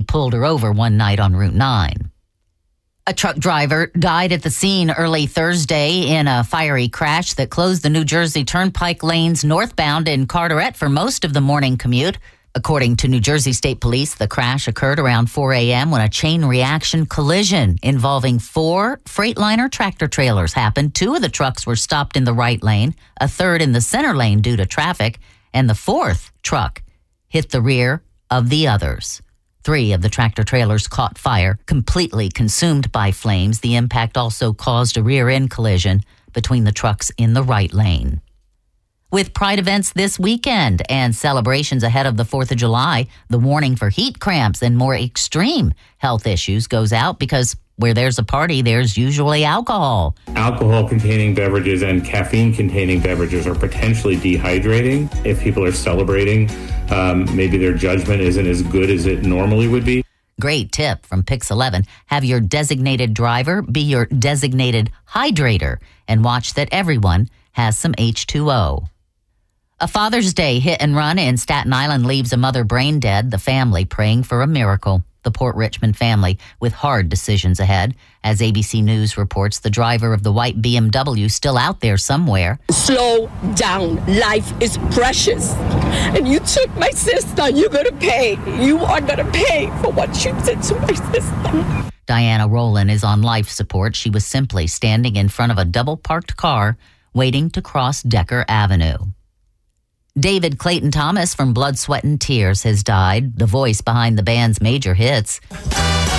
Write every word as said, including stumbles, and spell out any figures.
pulled her over one night on Route nine. A truck driver died at the scene early Thursday in a fiery crash that closed the New Jersey Turnpike lanes northbound in Carteret for most of the morning commute. According to New Jersey State Police, the crash occurred around four a.m. when a chain reaction collision involving four Freightliner tractor trailers happened. Two of the trucks were stopped in the right lane, a third in the center lane due to traffic, and the fourth truck hit the rear of the others. Three of the tractor trailers caught fire, completely consumed by flames. The impact also caused a rear-end collision between the trucks in the right lane. With Pride events this weekend and celebrations ahead of the fourth of July, the warning for heat cramps and more extreme health issues goes out because where there's a party, there's usually alcohol. Alcohol-containing beverages and caffeine-containing beverages are potentially dehydrating. If people are celebrating, um, maybe their judgment isn't as good as it normally would be. Great tip from Pix eleven. Have your designated driver be your designated hydrator and watch that everyone has some H two O. A Father's Day hit and run in Staten Island leaves a mother brain dead, the family praying for a miracle. The Port Richmond family with hard decisions ahead. As A B C News reports, the driver of the white B M W still out there somewhere. Slow down. Life is precious. And you took my sister. You're going to pay. You are going to pay for what you did to my sister. Diana Rowland is on life support. She was simply standing in front of a double-parked car waiting to cross Decker Avenue. David Clayton Thomas from Blood, Sweat and Tears has died, the voice behind the band's major hits.